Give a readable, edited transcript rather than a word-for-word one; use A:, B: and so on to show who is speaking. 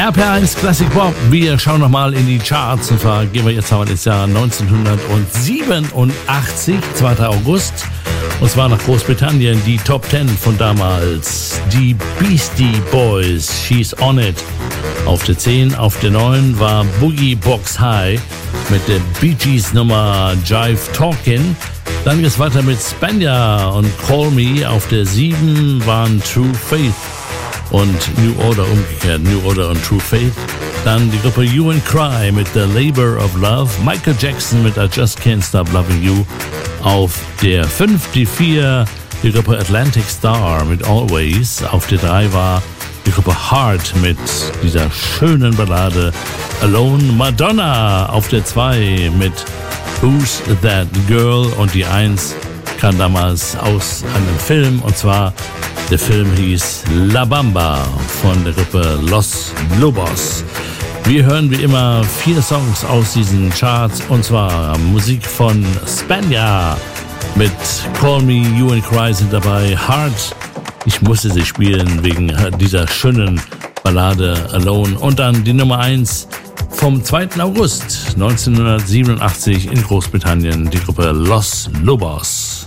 A: RPR1 Classic Pop. Wir schauen nochmal in die Charts und zwar gehen wir jetzt mal ins Jahr 1987, 2. August. Und zwar nach Großbritannien, die Top 10 von damals. Die Beastie Boys, She's On It. Auf der 10, auf der 9 war Boogie Box High mit der Bee Gees Nummer Jive Talkin'. Dann geht es weiter mit Spanja und Call Me. Auf der 7 waren True Faith und New Order umgekehrt. New Order und True Faith. Dann die Gruppe You and Cry mit The Labor of Love. Michael Jackson mit I Just Can't Stop Loving You. Auf der 5 die 4 die Gruppe Atlantic Star mit Always. Auf der 3 war die Gruppe Heart mit dieser schönen Ballade Alone. Madonna auf der 2 mit Who's That Girl? Und die 1 kam damals aus einem Film, und zwar der Film hieß La Bamba von der Gruppe Los Lobos. Wir hören wie immer 4 Songs aus diesen Charts, und zwar Musik von Spanja mit Call Me, You and Cry sind dabei, Heart, ich musste sie spielen wegen dieser schönen Ballade Alone, und dann die Nummer 1 vom 2. August 1987 in Großbritannien, die Gruppe Los Lobos.